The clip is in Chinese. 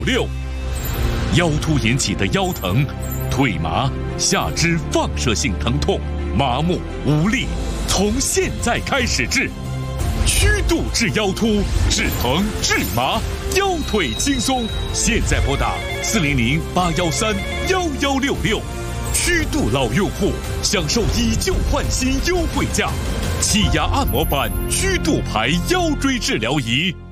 6，腰突引起的腰疼、腿麻、下肢放射性疼痛、麻木无力，从现在开始治。虚度治腰突，治疼治麻，腰腿轻松。现在拨打400-813-1166，虚度老用户享受以旧换新优惠价，气压按摩板虚度牌腰椎治疗仪。